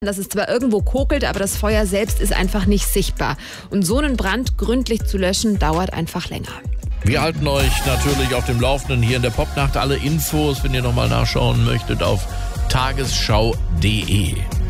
dass es zwar irgendwo kokelt, aber das Feuer selbst ist einfach nicht sichtbar. Und so einen Brand gründlich zu löschen, dauert einfach länger. Wir halten euch natürlich auf dem Laufenden hier in der Popnacht. Alle Infos, wenn ihr nochmal nachschauen möchtet, auf tagesschau.de.